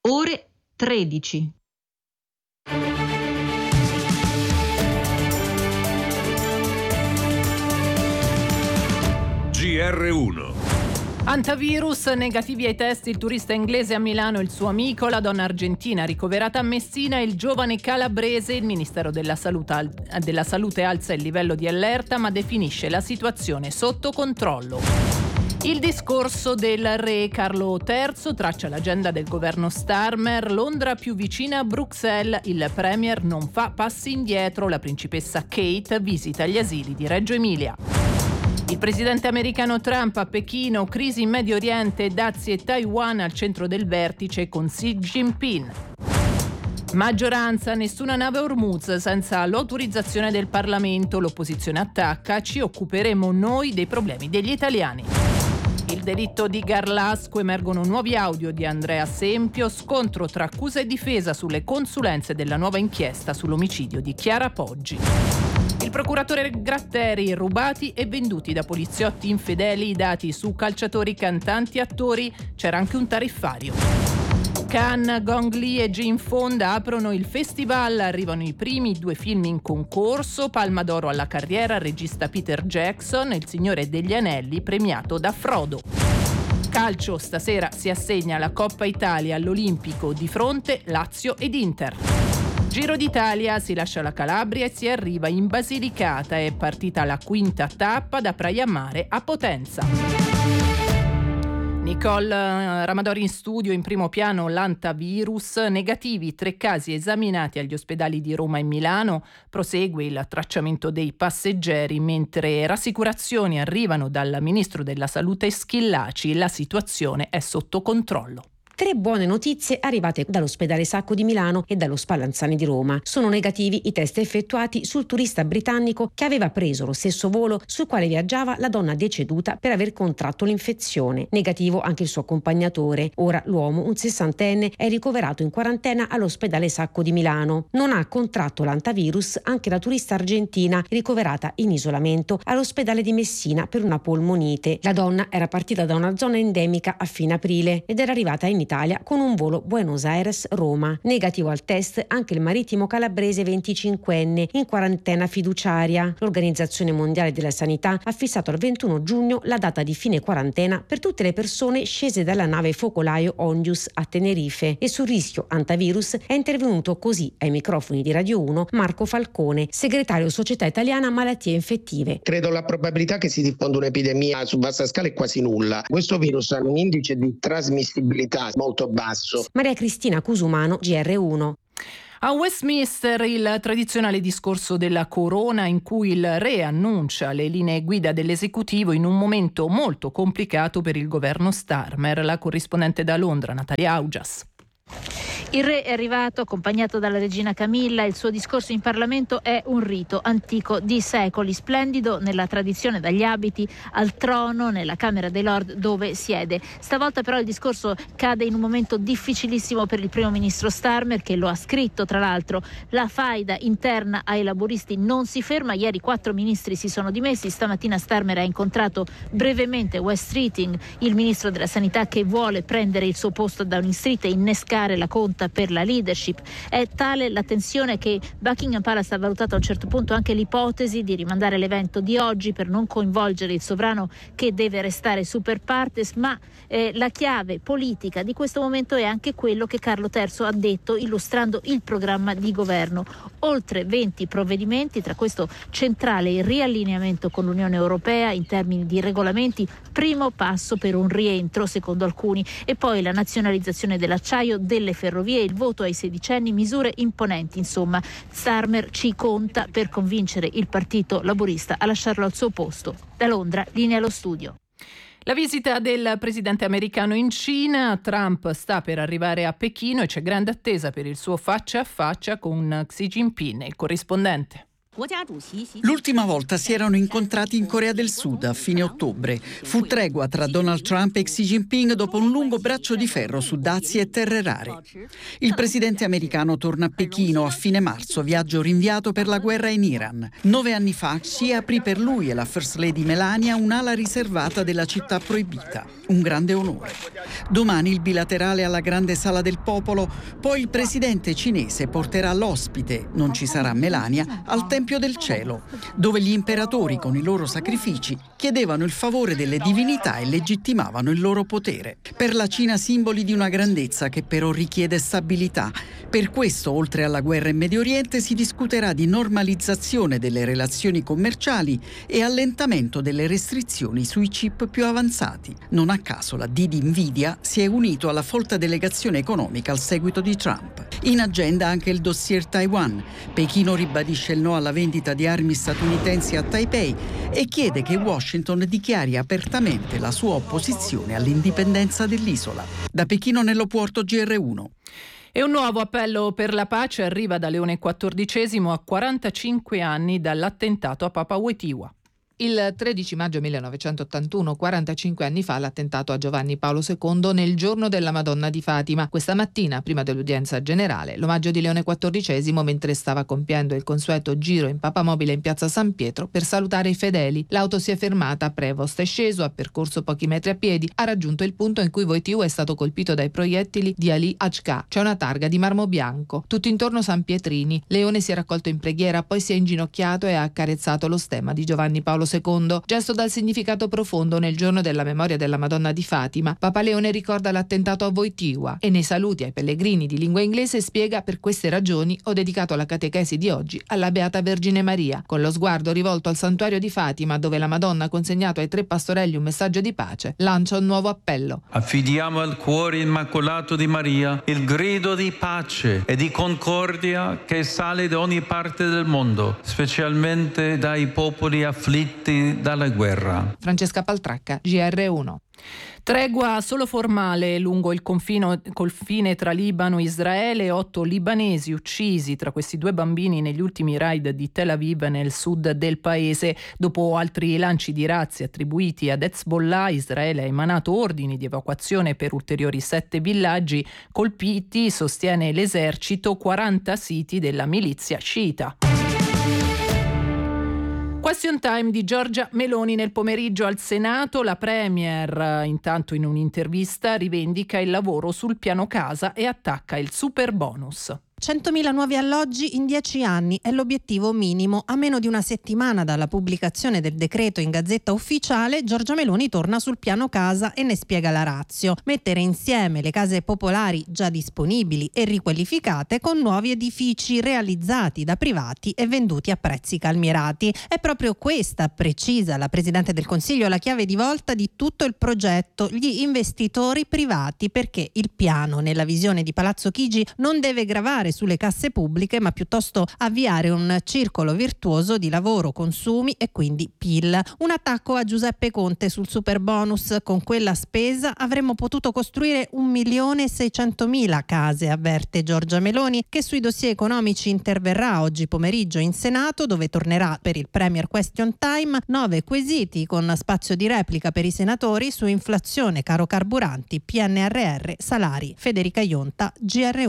ore 13. GR1. Antivirus, negativi ai test il turista inglese a Milano e il suo amico, la donna argentina ricoverata a Messina e il giovane calabrese. Il Ministero della Salute alza il livello di allerta ma definisce la situazione sotto controllo. Il discorso del re Carlo III traccia l'agenda del governo Starmer, Londra più vicina a Bruxelles, il premier non fa passi indietro, la principessa Kate visita gli asili di Reggio Emilia. Il presidente americano Trump a Pechino, crisi in Medio Oriente, dazi e Taiwan al centro del vertice con Xi Jinping. Maggioranza, nessuna nave Hormuz senza l'autorizzazione del Parlamento, l'opposizione attacca, ci occuperemo noi dei problemi degli italiani. Il delitto di Garlasco, emergono nuovi audio di Andrea Sempio, scontro tra accusa e difesa sulle consulenze della nuova inchiesta sull'omicidio di Chiara Poggi. Il procuratore Gratteri, rubati e venduti da poliziotti infedeli i dati su calciatori, cantanti, attori, c'era anche un tariffario. Cannes, Gong Li e Jane Fonda aprono il festival, arrivano i primi 2 film in concorso, Palma d'Oro alla carriera, regista Peter Jackson, Il Signore degli Anelli, premiato da Frodo. Calcio, stasera si assegna la Coppa Italia all'Olimpico, di fronte Lazio ed Inter. Giro d'Italia, si lascia la Calabria e si arriva in Basilicata, è partita la 5ª tappa da Praia Mare a Potenza. Nicole Ramadori in studio, in primo piano l'antivirus, negativi 3 casi esaminati agli ospedali di Roma e Milano, prosegue il tracciamento dei passeggeri, mentre rassicurazioni arrivano dal ministro della Salute Schillaci, la situazione è sotto controllo. 3 buone notizie arrivate dall'ospedale Sacco di Milano e dallo Spallanzani di Roma. Sono negativi i test effettuati sul turista britannico che aveva preso lo stesso volo sul quale viaggiava la donna deceduta per aver contratto l'infezione. Negativo anche il suo accompagnatore. Ora l'uomo, un 60enne, è ricoverato in quarantena all'ospedale Sacco di Milano. Non ha contratto l'antivirus anche la turista argentina ricoverata in isolamento all'ospedale di Messina per una polmonite. La donna era partita da una zona endemica a fine aprile ed era arrivata in Italia con un volo Buenos Aires-Roma. Negativo al test anche il marittimo calabrese 25enne in quarantena fiduciaria. L'Organizzazione Mondiale della Sanità ha fissato al 21 giugno la data di fine quarantena per tutte le persone scese dalla nave focolaio Ondius a Tenerife e sul rischio antivirus è intervenuto così ai microfoni di Radio 1 Marco Falcone, segretario Società Italiana Malattie Infettive. Credo la probabilità che si diffonda un'epidemia su vasta scala è quasi nulla. Questo virus ha un indice di trasmissibilità molto basso. Maria Cristina Cusumano, GR1. A Westminster il tradizionale discorso della corona in cui il re annuncia le linee guida dell'esecutivo in un momento molto complicato per il governo Starmer. La corrispondente da Londra, Natalia Augias. Il re è arrivato accompagnato dalla regina Camilla. Il suo discorso in Parlamento è un rito antico di secoli, splendido nella tradizione, dagli abiti al trono, nella Camera dei Lord dove siede. Stavolta però il discorso cade in un momento difficilissimo per il primo ministro Starmer, che lo ha scritto tra l'altro. La faida interna ai laburisti non si ferma. Ieri 4 ministri si sono dimessi. Stamattina Starmer ha incontrato brevemente Wes Keating, il ministro della sanità, che vuole prendere il suo posto a Downing Street e innescare la conta per la leadership. È tale la tensione che Buckingham Palace ha valutato a un certo punto anche l'ipotesi di rimandare l'evento di oggi per non coinvolgere il sovrano, che deve restare super partes, ma la chiave politica di questo momento è anche quello che Carlo III ha detto illustrando il programma di governo. Oltre 20 provvedimenti, tra questo centrale il riallineamento con l'Unione Europea in termini di regolamenti, primo passo per un rientro secondo alcuni, e poi la nazionalizzazione dell'acciaio, delle ferrovie, il voto ai sedicenni, misure imponenti. Insomma, Starmer ci conta per convincere il partito laburista a lasciarlo al suo posto. Da Londra, linea allo studio. La visita del presidente americano in Cina, Trump sta per arrivare a Pechino e c'è grande attesa per il suo faccia a faccia con Xi Jinping. Il corrispondente. L'ultima volta si erano incontrati in Corea del Sud a fine ottobre. Fu tregua tra Donald Trump e Xi Jinping dopo un lungo braccio di ferro su dazi e terre rare. Il presidente americano torna a Pechino a fine marzo, viaggio rinviato per la guerra in Iran. 9 anni fa Xi aprì per lui e la First Lady Melania un'ala riservata della città proibita. Un grande onore. Domani il bilaterale alla Grande Sala del Popolo, poi il presidente cinese porterà l'ospite, non ci sarà Melania, al Tempio del Cielo, dove gli imperatori con i loro sacrifici chiedevano il favore delle divinità e legittimavano il loro potere. Per la Cina simboli di una grandezza che però richiede stabilità. Per questo, oltre alla guerra in Medio Oriente, si discuterà di normalizzazione delle relazioni commerciali e allentamento delle restrizioni sui chip più avanzati. Non a caso la D di Nvidia si è unito alla folta delegazione economica al seguito di Trump. In agenda anche il dossier Taiwan. Pechino ribadisce il no alla vendita di armi statunitensi a Taipei e chiede che Washington dichiari apertamente la sua opposizione all'indipendenza dell'isola. Da Pechino nell'Opuorto GR1. E un nuovo appello per la pace arriva da Leone XIV a 45 anni dall'attentato a Papa Wojtyła. Il 13 maggio 1981, 45 anni fa, l'attentato a Giovanni Paolo II nel giorno della Madonna di Fatima. Questa mattina, prima dell'udienza generale, l'omaggio di Leone XIV mentre stava compiendo il consueto giro in papamobile in piazza San Pietro per salutare i fedeli. L'auto si è fermata a Prevost, è sceso, ha percorso pochi metri a piedi, ha raggiunto il punto in cui Wojtyła è stato colpito dai proiettili di Ali Hajka. C'è una targa di marmo bianco, tutto intorno San Pietrini. Leone si è raccolto in preghiera, poi si è inginocchiato e ha accarezzato lo stemma di Giovanni Paolo II, gesto dal significato profondo nel giorno della memoria della Madonna di Fatima. Papa Leone ricorda l'attentato a Wojtyła e nei saluti ai pellegrini di lingua inglese spiega: per queste ragioni ho dedicato la catechesi di oggi alla Beata Vergine Maria, con lo sguardo rivolto al santuario di Fatima dove la Madonna ha consegnato ai 3 pastorelli un messaggio di pace, lancia un nuovo appello. Affidiamo al cuore immacolato di Maria il grido di pace e di concordia che sale da ogni parte del mondo, specialmente dai popoli afflitti dalla guerra. Francesca Paltracca, GR1. Tregua solo formale lungo il confine tra Libano e Israele, 8 libanesi uccisi, tra questi 2 bambini negli ultimi raid di Tel Aviv nel sud del paese. Dopo altri lanci di razzi attribuiti ad Hezbollah, Israele ha emanato ordini di evacuazione per ulteriori 7 villaggi colpiti, sostiene l'esercito, 40 siti della milizia sciita. Question time di Giorgia Meloni nel pomeriggio al Senato. La Premier, intanto in un'intervista, rivendica il lavoro sul piano casa e attacca il super bonus. 100.000 nuovi alloggi in 10 anni è l'obiettivo minimo. A meno di una settimana dalla pubblicazione del decreto in Gazzetta Ufficiale, Giorgia Meloni torna sul piano casa e ne spiega la ratio: mettere insieme le case popolari già disponibili e riqualificate con nuovi edifici realizzati da privati e venduti a prezzi calmierati. È proprio questa, precisa la Presidente del Consiglio, la chiave di volta di tutto il progetto: gli investitori privati, perché il piano, nella visione di Palazzo Chigi, non deve gravare sulle casse pubbliche, ma piuttosto avviare un circolo virtuoso di lavoro, consumi e quindi PIL. Un attacco a Giuseppe Conte sul super bonus: con quella spesa avremmo potuto costruire 1.600.000 case, avverte Giorgia Meloni, che sui dossier economici interverrà oggi pomeriggio in Senato, dove tornerà per il Premier Question Time, 9 quesiti con spazio di replica per i senatori su inflazione, caro carburanti, PNRR, salari. Federica Ionta, GR1.